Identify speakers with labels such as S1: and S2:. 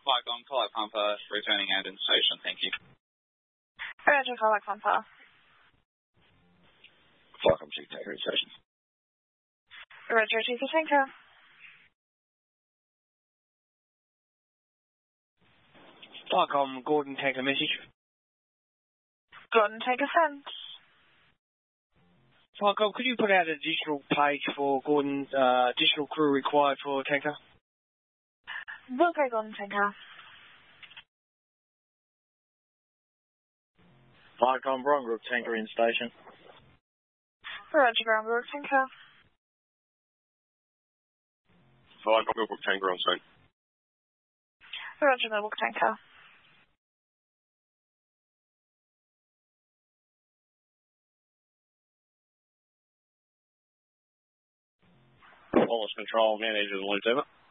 S1: Flycom, Colac Pumper, returning and in station, thank you.
S2: Roger, Colac Pumper.
S3: Flycom, Chief Tanker in station.
S2: Roger, Chief Tanker.
S4: Flycom, Gordon, Tanker message.
S2: Gordon, Tanker sent.
S4: Flycom, could you put out an additional page for Gordon's additional crew required for Tanker?
S2: Will go, Gordon, Tanker.
S5: Flycom, Bronbrook, Tanker in station.
S2: Roger, Bronbrook, Tanker.
S3: Flycom, Millbrook, Tanker on scene.
S2: Roger, Millbrook, Tanker.
S3: Wallace Control, man, engine looped over.